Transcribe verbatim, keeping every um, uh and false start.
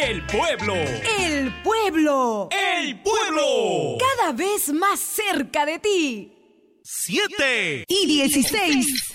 El pueblo. El pueblo. El pueblo. Cada vez más cerca de ti. Siete. Y dieciséis.